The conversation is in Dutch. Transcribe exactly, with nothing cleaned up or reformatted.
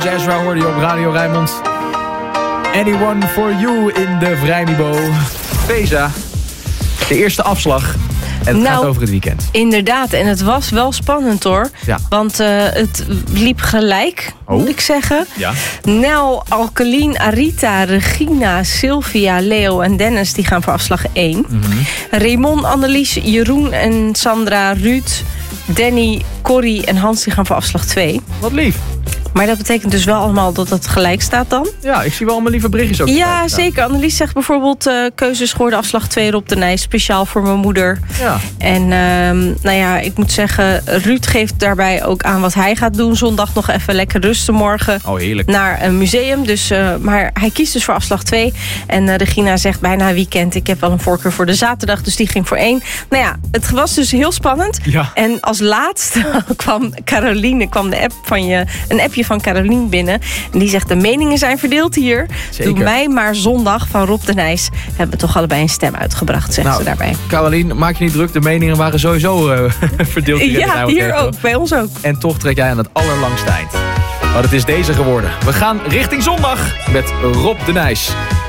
Ezra hoorde je op Radio Rijnmond. Anyone for you in de Vrijmibo. Peza, de eerste afslag. En het nou, gaat over het weekend. Inderdaad, en het was wel spannend hoor. Ja. Want uh, het liep gelijk, oh. moet ik zeggen. Ja. Nel, Alkelien, Arita, Regina, Sylvia, Leo en Dennis die gaan voor afslag één. Mm-hmm. Raymond, Annelies, Jeroen en Sandra, Ruud, Danny, Corrie en Hans die gaan voor afslag twee. Wat lief. Maar dat betekent dus wel allemaal dat het gelijk staat dan? Ja, ik zie wel allemaal lieve berichtjes ook. Ja, zeker. Annelies zegt bijvoorbeeld uh, keuzes geworden afslag twee Rob de Nijs. Speciaal voor mijn moeder. Ja. En uh, nou ja, ik moet zeggen, Ruud geeft daarbij ook aan wat hij gaat doen. Zondag nog even lekker rusten morgen. Oh, heerlijk. Naar een museum. Dus, uh, maar hij kiest dus voor afslag twee. En uh, Regina zegt bijna weekend. Ik heb wel een voorkeur voor de zaterdag. Dus die ging voor één. Nou ja, het was dus heel spannend. Ja. En als laatste kwam Caroline, kwam de app van je, een appje van Caroline binnen. En die zegt, de meningen zijn verdeeld hier. Zeker. Doe mij maar zondag van Rob de Nijs. Hebben we toch allebei een stem uitgebracht, zegt nou, ze daarbij. Caroline, maak je niet druk. De meningen waren sowieso uh, verdeeld. Hier ja, hier ook. Bij ons ook. En toch trek jij aan het allerlangste eind. Maar het is deze geworden. We gaan richting zondag met Rob de Nijs.